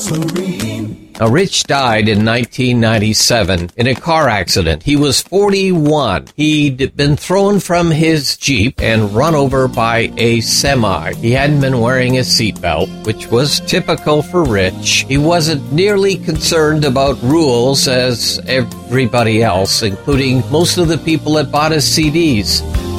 Submarine. Now, Rich died in 1997 in a car accident. He was 41. He'd been thrown from his Jeep and run over by a semi. He hadn't been wearing a seatbelt, which was typical for Rich. He wasn't nearly concerned about rules as everybody else, including most of the people that bought his CDs.